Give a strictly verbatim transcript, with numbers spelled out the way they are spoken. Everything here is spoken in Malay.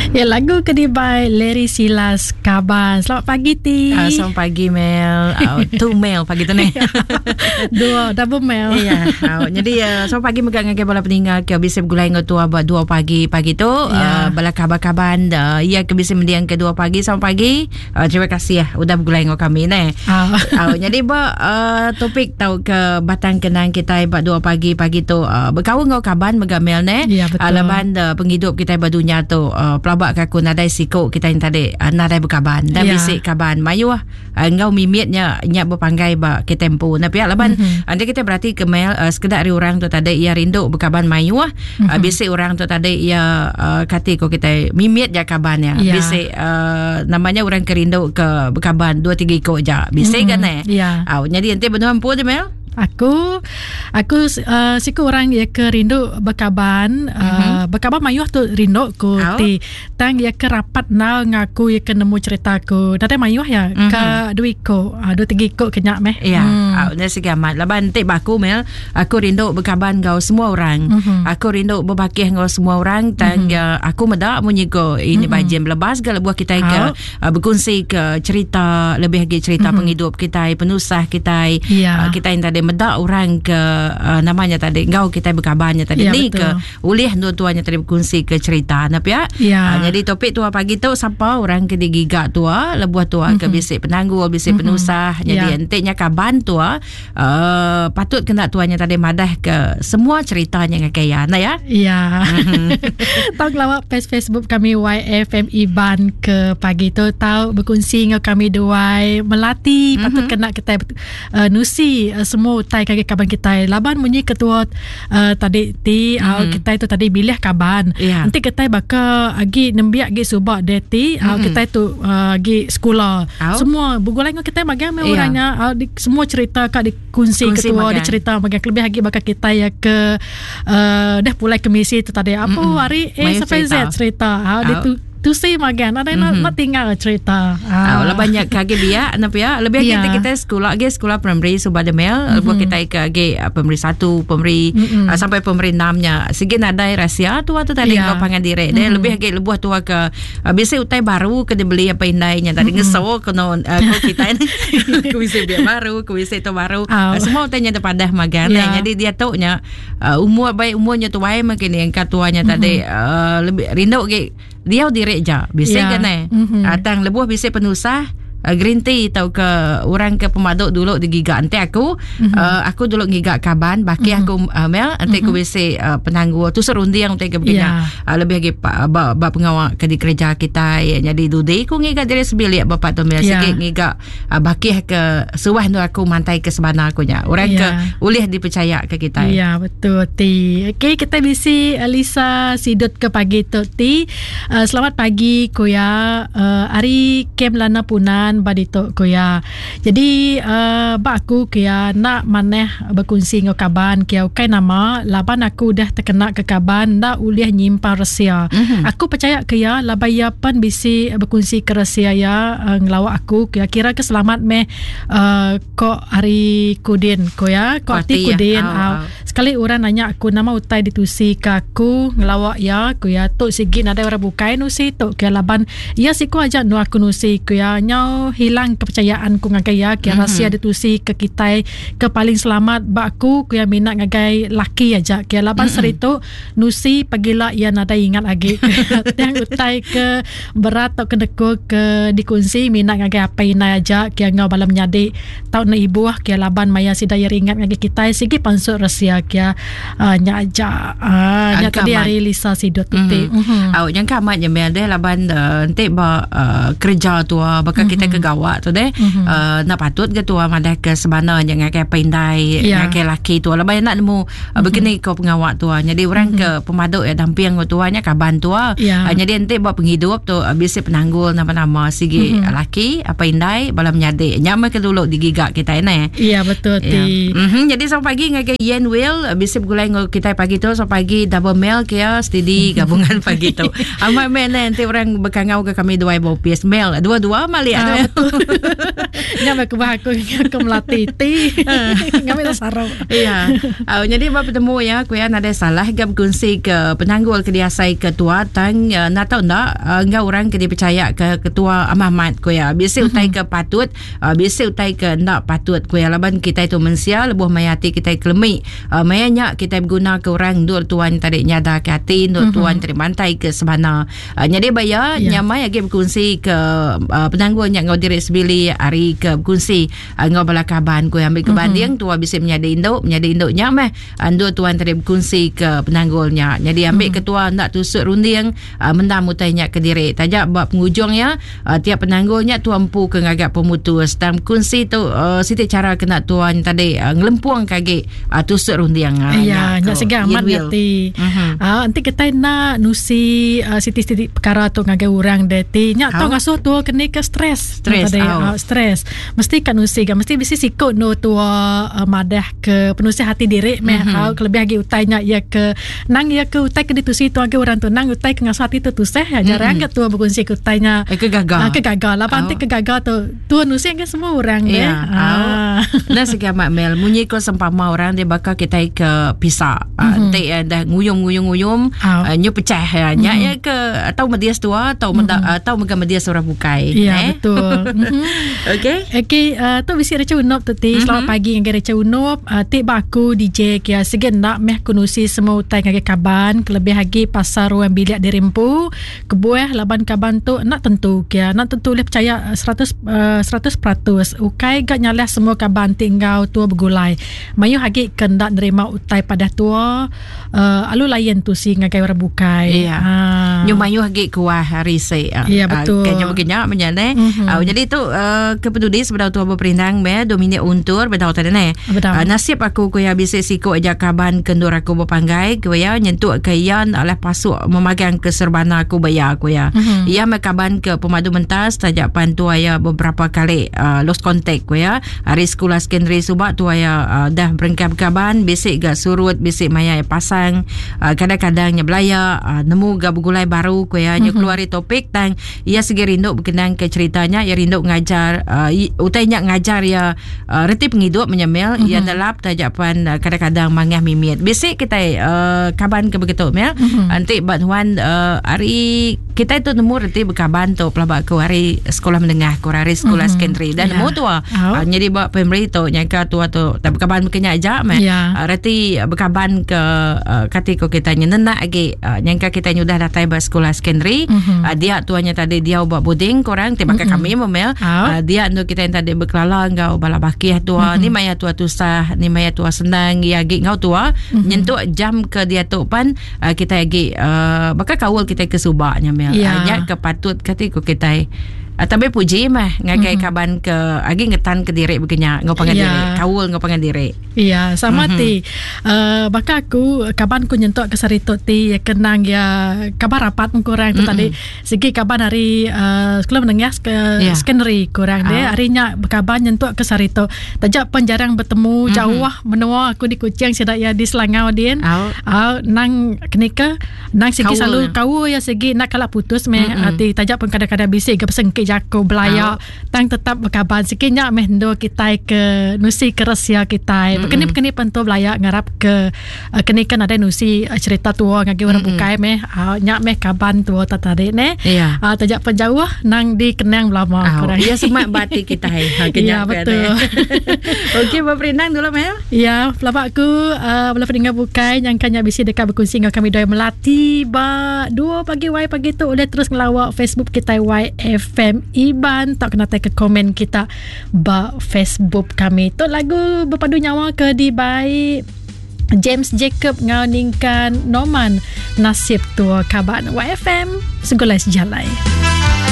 Ya, lagu Kedibai Larry Silas Kaban. Selamat pagi Ti. Uh, selamat pagi Mel. Uh, two Mel pagi tu ni. Dua double Mel. Ya. Uh, jadi uh, selamat pagi megang dengan bola peninggal ke bisa bergulai dengan tua buat dua pagi pagi tu. Uh, bala kabar-kaban uh, ya ke bisa mendiang ke dua pagi. Selamat pagi. Uh, terima kasih ya udah bergulai dengan kami ni. Uh. Uh, jadi ba uh, topik tahu ke batang kenang kita buat dua pagi pagi tu uh, berkawan dengan kaban megang Mel ni. Ya, betul. Uh, leban uh, penghidup kita berdunia tu uh, pelabak kaku nadai sikok kita yang tadi uh, nadai berkaban dan ya. Bisik kaban mayu uh, ngau mimitnya nyak berpanggai ba ke tempo na pihak leban mm-hmm. anda kita berarti ke Mel uh, sekedar orang tu tadi ia rindu berkaban mayu uh, mm-hmm. bisik orang tu tadi ia uh, kati ko kita mimit ja kaban ya, ya. Bisik uh, namanya orang kerindu ke berkaban dua tiga ikut je bisik mm-hmm. kan eh ya. uh, jadi ente benar mampu je Mel. Aku aku uh, siku orang ya ke rindu berkaban uh, mm-hmm. berkaban mayuh tu rindu ku oh. ti tang ya ke rapat nau ngaku ya ke nemu cerita ku date mayuh ya mm-hmm. ke dua ko uh, dua tiga ko kenyak meh ya hmm. uh, segamat laban te baku Mel aku rindu berkaban ngau semua orang mm-hmm. aku rindu berbakih ngau semua orang tang mm-hmm. ya aku medak munyi ko ini mm-hmm. bajem lebas gal buah kita ke oh. uh, berkongsi ke cerita lebih lagi cerita mm-hmm. penghidup kita penusah kita yeah. uh, kita yang tadi medak orang ke uh, namanya tadi ngau kita berkabarnya tadi ya, ni betul. Ke ulih dua-duanya tadi berkongsi ke cerita nap ya, ya. Uh, jadi topik tua pagi tu siapa orang ke digigak tua lebuh tua mm-hmm. ke bisik penanggul bisik mm-hmm. penusah jadi ya. Entiknya kaban tua uh, patut kena tuanya tadi madah ke semua ceritanya ngakaya nah ya ya tahu lawak page Facebook kami Y F M Iban ke pagi tu tahu berkongsi dengan kami dua melati mm-hmm. patut kena kita uh, nusi uh, semua utai kaki kaban kita laban munyi ketua uh, tadi ti mm-hmm. uh, kita itu tadi bilih kaban yeah. nanti kita baka agi nembiak gi subak deti mm-hmm. uh, kita itu uh, gi sekolah oh. semua bergulai dengan kita bagian yeah. orangnya uh, di, semua cerita kak dikunci ketua di cerita bagian lebih lagi baka kita ya ke uh, dah pulai ke misi itu tadi apa mm-hmm. hari A sampai Z cerita uh, oh. itu tu si magan ada mm-hmm. nak tinggal cerita ah uh, banyak kage dia apa ya lebih yeah. kita kita sekolah lagi sekolah primary Subada Mel mm-hmm. kita kage primary satu primary mm-hmm. uh, sampai primary enam nya sigin ada rahsia tu waktu tadi yeah. kau pangan direk mm-hmm. lebih lagi lebuh tua ke uh, biasa utai baru ke beli apa indainya tadi mm-hmm. ngeso kena uh, kita ini kuisi dia baru kuisi tu baru oh. uh, semua utainya depan dah magan yeah. jadi dia tahu nya uh, umur baik umurnya tu baik mungkin yang katuanya mm-hmm. tadi uh, lebih rindu ke dia direk je bisik yeah. kan eh mm-hmm. atang lebuh bisik penusah uh, green tea tau ke orang ke pemaduk dulu digigak ante aku mm-hmm. uh, aku dulu gigak kaban baki mm-hmm. aku uh, Mel ante mm-hmm. aku bisik uh, penangguh tu serundi yang ante ke begini yeah. uh, lebih lagi uh, ba, ba pengawal ke di kerja kita ya. Jadi duduk aku ngigak dari sebilik bapak tu Mel yeah. sikit ngigak uh, baki ke suah tu aku mantai ke sebana aku nya orang yeah. ke ulih dipercaya ke kita ya yeah, betul ti okey kita bisi Alisa Sidut ke pagi tu ti uh, selamat pagi kuya uh, hari kem lana punan badito kuya jadi uh, ba aku kuya nak maneh berkongsi dengan kaban kuya kai nama laban aku dah terkena ke kaban nak ulih nyimpan rahsia mm-hmm. aku percaya kuya labayapan bisi berkongsi ke rahsia ya uh, ngelawak aku kuya kira ke selamat meh uh, ko hari kudin kuya ko arti kudin ya. uh, sekali orang nanya aku nama utai ditusi ke aku ngelawak ya kuya tok sigit ada orang bukai nusi tok kuya laban ya siku aja nu aku nusi kuya nyau hilang kepercayaan ku ngagai ya kira rahsia mm-hmm. ditusi ke kita ke paling selamat ba aku kuya minat ngagai laki aja kira laban mm-hmm. seritu nusi pagila ya nada ingat lagi yang utai ke berat tok kedeku ke dikunci minat ngagai apa ina aja kira ngau balam nyadi tau na ibu kira laban maya sidaya ingat ngagai kita sigi pansuk rahsia kira uh, nya aja uh, nya tadi hari Lisa Sidut tuti au yang kamat nya mel deh laban ente ba uh, kerja tu bakal mm-hmm. kita ke gawak tu deh mm-hmm. uh, nak patut ke tu madah ke sebana yang ngakai pandai yeah. ngakai laki tu lah banyak nak nemu mm-hmm. uh, begini kau pengawak tu jadi orang mm-hmm. ke pemaduk ya damping tuanya kaban tu yeah. uh, jadi ente buat penghidup tu uh, biasa penanggul nama-nama sigi mm-hmm. laki apa indai balam nyade nyama ke dulu digigak kita ini iya yeah, betul ti yeah. mm-hmm. jadi selamat pagi ngakai Yen Will mail bisa gulai ngau kita pagi tu so pagi double mail kia steady gabungan pagi tu. Amat mail nanti orang berkangau ke kami dua bopis mail dua-dua mali ada. Nyampe ke aku ke melatih ti. Ngambil sarau. Iya. Uh, jadi bab bertemu ya kuya ada salah gab kunci ke penanggul ke diasai ketua tang uh, nak tahu ndak uh, engau orang ke dipercaya ke ketua amamat kuya. Biasa utai ke patut, uh, biasa utai ke ndak patut kuya laban kita itu mensia lebuh mayati kita kelemi. Uh, mayanya kita guna ke orang dua tuan tadi nyada ke hati dua tuan tadi mantai ke sebana. Uh, jadi bayar yeah. nyamai agi berkunci ke uh, penanggul yang ngau diri sebili hari ke berkunci uh, ngau balakaban kuya ambil kebanding mm-hmm. tua bisa menyada induk menyada induknya meh uh, dua tuan tadi berkunci ke penanggulnya. Jadi ambil mm-hmm. ketua nak tusuk runding uh, mendam utainya ke diri. Tajak bab pengujungnya uh, tiap penanggulnya tuan empu ke ngagak pemutus dan kunci tu uh, siti cara kena tuan tadi uh, ngelempuang kaki uh, tusuk runding. Uh, ya, nak segak amat ngerti. Uh-huh. Uh, nanti kita nak nusi uh, siti-siti perkara tu ngagai orang deti. Nyak tahu ngasuh tu kena ke stres. Stres. Uh, stres. Mesti kan nusi kan. Mesti bisi sikut no tua uh, madah ke penusi hati diri. Meh uh, kelebih lagi utainya ya ke nang ya ke utai ke ditusi tu ngagai orang tu nang utai ke ngasuh hati tu tuseh. Ya, jarang ke tua berkunci ke utainya. Eh, kegagal. Uh, kegagal. Lah nanti kegagal tu. Tua nusi kan semua orang deh. Ya. Uh. Nah sekian mak Mel. Munyi ko sempama orang dia bakal kita ke pisah. Nanti uh, dah nguyum-nguyum-nguyum. Uh, nyu pecah ya. Nyak ya ke atau media tua atau menda, atau mega media seorang bukai. Ya eh? betul. Okey. Okey, uh, tu bisi Reca Unup tu ti. Selamat pagi dengan Reca Unup. Uh, ti baku D J kia segen nak meh kunusi semua utai ngage kaban, kelebih lagi pasar ruang bilik di Rimpu. Kebuah laban kaban tu nak tentu kia. Nak tentu boleh percaya seratus peratus. Ukai gak nyalah semua kaban tinggal tua bergulai. Mayu hagi kendak nerima utai pada tua uh, alu layan tu si ngage orang bukai. Iya. Ha. Nyu mayu hagi kuah hari se. Iya betul. Kanya begini menyane. Uh, jadi tu uh, kepeduli sebelum tua berperindang me Dominik Untur bedau tadi ne. Uh, nasib aku kuya bisa siko aja kaban kendur aku berpanggai kuya nyentuk kayan oleh pasuk memagang ke serbana aku bayar kuya. Uh-huh. Ia mekaban ke pemadu mentas tajak pantu aya beberapa kali uh, lost contact kuya. Hari sekolah sekondari Subak tu aya uh, dah berengkap kaban bisik gak surut bisik maya pasang uh, kadang-kadangnya belaya uh, nemu gak bergulai baru kuya uh-huh. keluari topik tang ia segi rinduk berkenang ke ceritanya ia rinduk ngajar uh, utainya ngajar ya uh, reti penghidup menyemil uh-huh. ia nelap tajapan uh, kadang-kadang mangah mimit bisik kita uh, kaban ke begitu mel uh-huh. nanti bantuan uh, hari kita itu nemu reti berkaban tu pelabak ke hari sekolah menengah ke hari sekolah uh-huh. sekondari dan nemu yeah. tua oh. uh, jadi buat pemberi tu nyangka tua tu tak berkaban berkenyak aja meh yeah. uh, reti berkaban ke uh, katiko kita nyenak lagi uh, nyangka kita nyudah datang buat sekolah sekondari uh-huh. uh, dia tuanya tadi dia buat boarding korang tiba-tiba uh-huh. kami memel oh. uh, dia untuk kita yang tadi berkelala ngau balabaki tua uh-huh. ni maya tua tusah ni maya tua senang ya gi ngau tua uh-huh. nyentuk jam ke dia tu pan uh, kita lagi uh, bakal kawal kita ke Subaknya mel yeah. uh, nya kepatut katiko kita Uh, tapi puji mah ngagai mm-hmm. kaban ke agi ngetan ke diri begenya ngau pangan yeah. diri kawul ngau pangan diri iya yeah, sama mm-hmm. ti uh, baka aku kaban ku nyentok ke sarito ti ya kenang ya kabar rapat kurang tu mm-hmm. tadi segi kaban hari uh, sekolah menengah ke yeah. sekondari kurang oh. dia harinya kaban nyentok ke sarito tajak pun jarang bertemu mm-hmm. jauh menua aku di Kuching sedak ya di Selangau din oh. uh, nang kenika nang segi kawul. Selalu kau ya segi nak kalak putus meh mm-hmm. ti tajak pun kadang-kadang bisik ke pesengke jako belaya oh. tang tetap berkaban sikitnya meh ndo kita ke nusi keresia kita mm-hmm. bekeni-bekeni pentu belaya ngarap ke uh, keni kan ada nusi uh, cerita tua ngagi orang mm-hmm. bukai meh uh, nyak meh kaban tua tadi ne yeah. uh, tajak penjauh nang di kenang lama oh. ya semak batik kita hai ya betul okey berperindang dulu meh ya pelabak aku uh, boleh pendengar bukai yang kanya bisi dekat berkongsi dengan kami doi melati ba dua pagi wai pagi tu boleh terus ngelawak Facebook kita Y F M Iban tak kena take ke komen kita ba Facebook kami tu lagu berpadu nyawa ke di baik James Jacob ngauningkan Norman nasib tua kaban Y F M segulai sejalai.